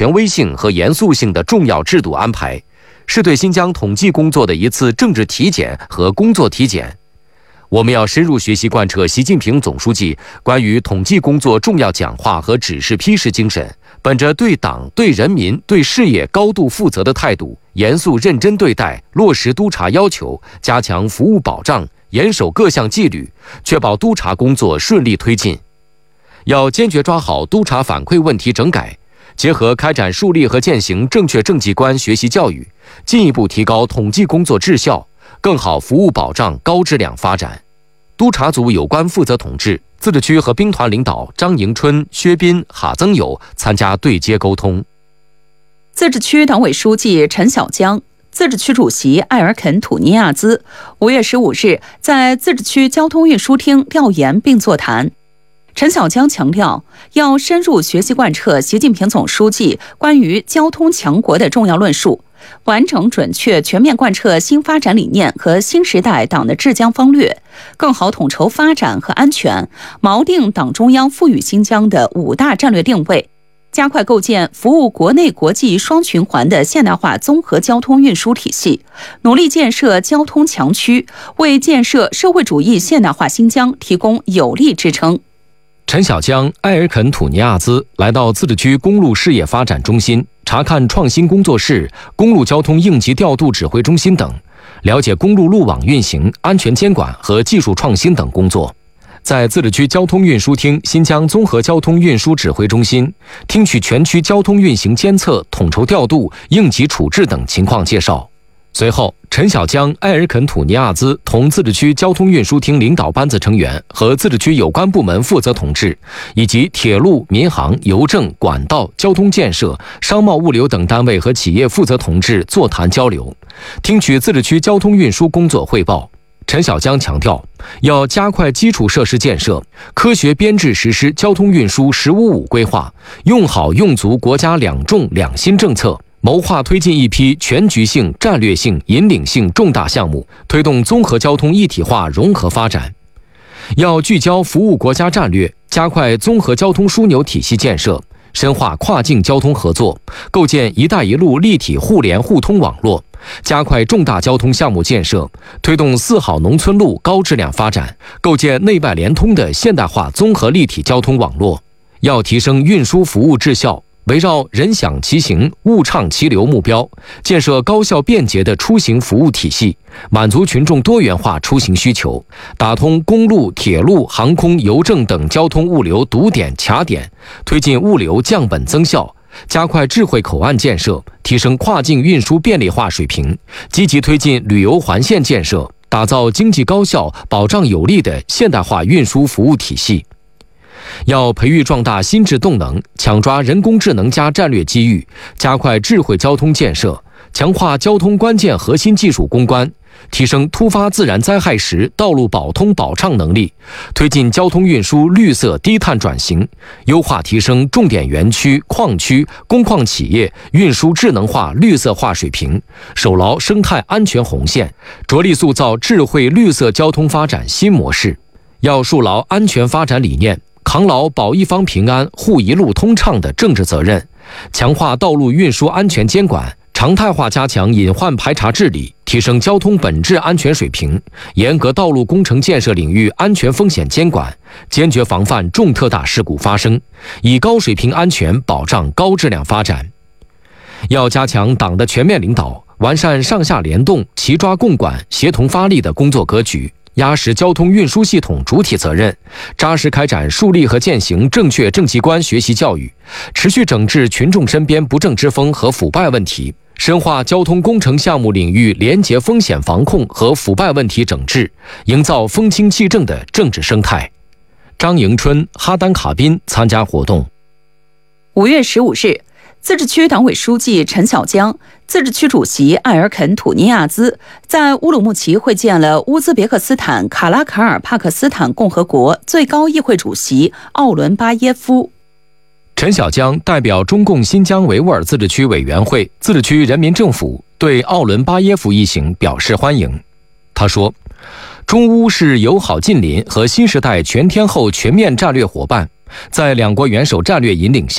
权威性和严肃性的重要制度安排，是对新疆统计工作的一次政治体检和工作体检。我们要深入学习贯彻习近平总书记关于统计工作重要讲话和指示批示精神，本着对党、对人民、对事业高度负责的态度，严肃认真对待，落实督查要求，加强服务保障，严守各项纪律，确保督查工作顺利推进。要坚决抓好督查反馈问题整改，结合开展树立和践行正确政绩观学习教育，进一步提高统计工作质效，更好服务保障高质量发展。督查组有关负责同志、自治区和兵团领导张迎春、薛斌、哈增友参加对接沟通。 自治区党委书记陈小江、自治区主席艾尔肯·土尼亚兹5月15日在自治区交通运输厅调研并座谈。陈小江强调，要深入学习贯彻习近平总书记关于交通强国的重要论述，完整准确全面贯彻新发展理念和新时代党的治疆方略，更好统筹发展和安全，锚定党中央赋予新疆的5大战略定位，加快构建服务国内国际双循环的现代化综合交通运输体系，努力建设交通强区，为建设社会主义现代化新疆提供有力支撑。 陈小江、艾尔肯·土尼亚兹来到自治区公路事业发展中心，查看创新工作室、公路交通应急调度指挥中心等，了解公路路网运行、安全监管和技术创新等工作。在自治区交通运输厅新疆综合交通运输指挥中心，听取全区交通运行监测、统筹调度、应急处置等情况介绍。随后，陈小江、艾尔肯·土尼亚兹同自治区交通运输厅领导班子成员和自治区有关部门负责同志，以及铁路、民航、邮政、管道、交通建设、商贸物流等单位和企业负责同志座谈交流，听取自治区交通运输工作汇报。陈小江强调，要加快基础设施建设，科学编制实施交通运输“15-5”规划，用好用足国家2重2新政策，谋划推进一批全局性、战略性、引领性重大项目，推动综合交通一体化融合发展。要聚焦服务国家战略，加快综合交通枢纽体系建设，深化跨境交通合作，构建“一带一路”立体互联互通网络，加快重大交通项目建设，推动4好农村路高质量发展，构建内外联通的现代化综合立体交通网络。要提升运输服务质效，围绕人享其行、物畅其流目标，建设高效便捷的出行服务体系，满足群众多元化出行需求，打通公路、铁路、航空、邮政等交通物流堵点、卡点，推进物流降本增效，加快智慧口岸建设，提升跨境运输便利化水平，积极推进旅游环线建设，打造经济高效、保障有力的现代化运输服务体系。要培育壮大心智动能，抢抓人工智能加战略机遇，加快智慧交通建设，强化交通关键核心技术攻关，提升突发自然灾害时道路保通保畅能力，推进交通运输绿色低碳转型，优化提升重点园区、矿区、工矿企业运输智能化绿色化水平，守牢生态安全红线，着力塑造智慧绿色交通发展新模式。要树牢安全发展理念，扛牢保一方平安、护一路通畅的政治责任，强化道路运输安全监管，常态化加强隐患排查治理，提升交通本质安全水平，严格道路工程建设领域安全风险监管，坚决防范重特大事故发生，以高水平安全保障高质量发展。要加强党的全面领导，完善上下联动、齐抓共管、协同发力的工作格局，压实交通运输系统主体责任，扎实开展树立和践行正确政绩观学习教育，持续整治群众身边不正之风和腐败问题，深化交通工程项目领域廉洁风险防控和腐败问题整治，营造风清气正的政治生态。张迎春、哈丹卡宾参加活动。 5月15日，自治区党委书记陈小江、自治区主席艾尔肯·土尼亚兹在乌鲁木齐会见了乌兹别克斯坦卡拉卡尔帕克斯坦共和国最高议会主席奥伦巴耶夫。 陈小江代表中共新疆维吾尔自治区委员会、自治区人民政府对奥伦巴耶夫一行表示欢迎。他说，中乌是友好近邻和新时代全天候全面战略伙伴，在两国元首战略引领下，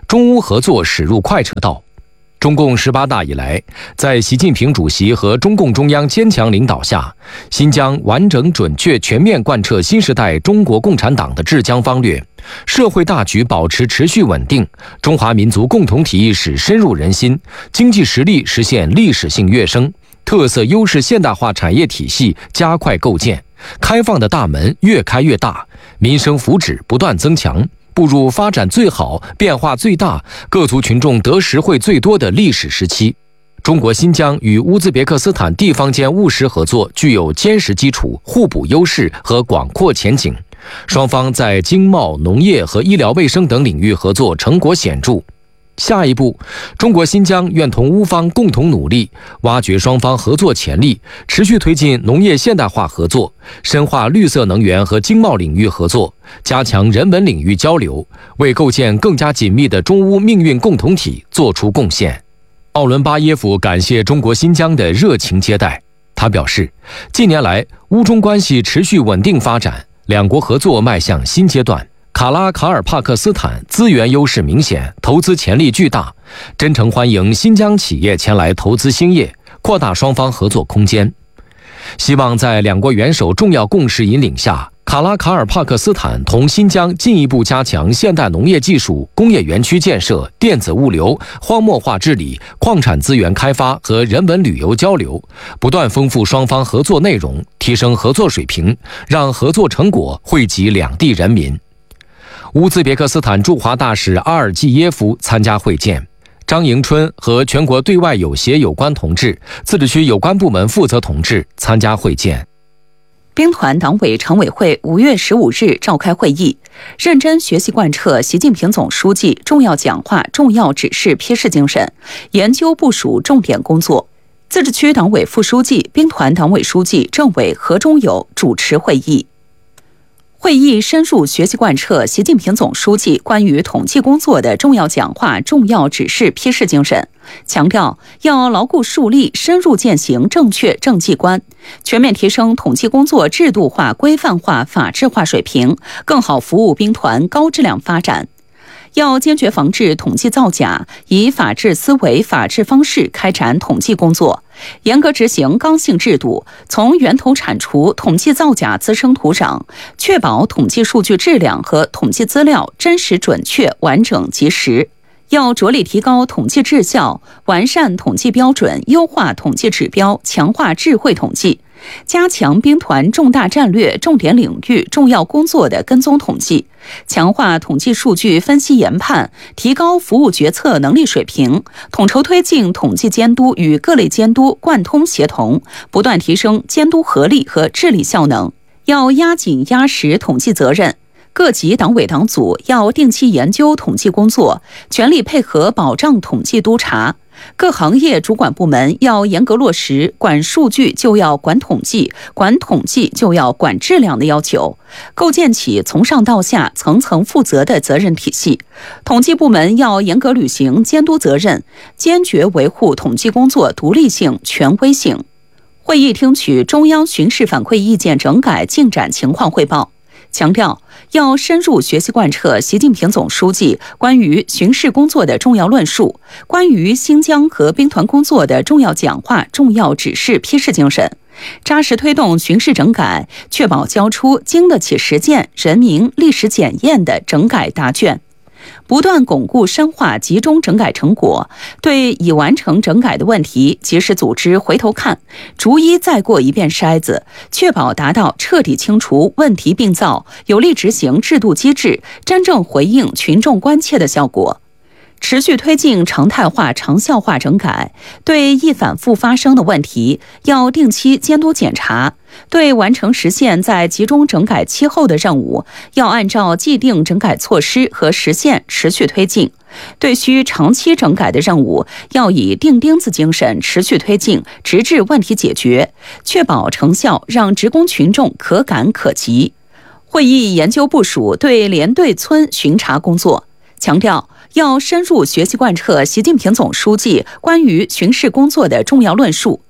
中乌合作驶入快车道。中共18大以来，在习近平主席和中共中央坚强领导下，新疆完整、准确、全面贯彻新时代中国共产党的治疆方略，社会大局保持持续稳定，中华民族共同体意识深入人心，经济实力实现历史性跃升，特色优势现代化产业体系加快构建，开放的大门越开越大，民生福祉不断增强，步入发展最好、变化最大、各族群众得实惠最多的历史时期。中国新疆与乌兹别克斯坦地方间务实合作具有坚实基础、互补优势和广阔前景，双方在经贸、农业和医疗卫生等领域合作成果显著。下一步，中国新疆愿同乌方共同努力，挖掘双方合作潜力，持续推进农业现代化合作，深化绿色能源和经贸领域合作，加强人文领域交流，为构建更加紧密的中乌命运共同体作出贡献。奥伦巴耶夫感谢中国新疆的热情接待，他表示，近年来乌中关系持续稳定发展，两国合作迈向新阶段。卡拉卡尔帕克斯坦资源优势明显，投资潜力巨大，真诚欢迎新疆企业前来投资兴业，扩大双方合作空间。希望在两国元首重要共识引领下，卡拉卡尔帕克斯坦同新疆进一步加强现代农业技术、工业园区建设、电子物流、荒漠化治理、矿产资源开发和人文旅游交流，不断丰富双方合作内容，提升合作水平，让合作成果惠及两地人民。乌兹别克斯坦驻华大使阿尔季耶夫参加会见，张迎春和全国对外友协有关同志、自治区有关部门负责同志参加会见。 兵团党委常委会5月15日召开会议，认真学习贯彻习近平总书记重要讲话、重要指示批示精神，研究部署重点工作。自治区党委副书记、兵团党委书记、政委何忠友主持会议。会议深入学习贯彻习近平总书记关于统计工作的重要讲话、重要指示批示精神，强调要牢固树立深入践行正确政绩观，全面提升统计工作制度化、规范化、法治化水平，更好服务兵团高质量发展。要坚决防治统计造假，以法治思维、法治方式开展统计工作，严格执行刚性制度，从源头铲除统计造假滋生土壤，确保统计数据质量和统计资料真实、准确、完整、及时。要着力提高统计质效，完善统计标准，优化统计指标，强化智慧统计，加强兵团重大战略、重点领域、重要工作的跟踪统计，强化统计数据分析研判，提高服务决策能力水平，统筹推进统计监督与各类监督贯通协同，不断提升监督合力和治理效能。要压紧压实统计责任。各级党委党组要定期研究统计工作，全力配合保障统计督查。各行业主管部门要严格落实管数据就要管统计，管统计就要管质量的要求，构建起从上到下层层负责的责任体系。统计部门要严格履行监督责任，坚决维护统计工作独立性、权威性。会议听取中央巡视反馈意见整改进展情况汇报，强调要深入学习贯彻习近平总书记关于巡视工作的重要论述，关于新疆和兵团工作的重要讲话、重要指示批示精神，扎实推动巡视整改，确保交出经得起实践、人民历史检验的整改答卷。不断巩固深化集中整改成果，对已完成整改的问题及时组织回头看，逐一再过一遍筛子，确保达到彻底清除问题病灶、有力执行制度机制、真正回应群众关切的效果。持续推进常态化、长效化整改，对易反复发生的问题要定期监督检查，对完成实现在集中整改期后的任务，要按照既定整改措施和实现持续推进。对需长期整改的任务，要以钉钉子精神持续推进，直至问题解决，确保成效让职工群众可感可及。会议研究部署对连队村巡查工作，强调要深入学习贯彻习近平总书记关于巡视工作的重要论述，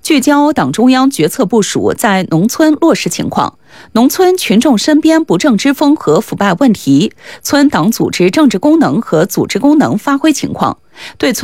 聚焦党中央决策部署在农村落实情况，农村群众身边不正之风和腐败问题，村党组织政治功能和组织功能发挥情况，对村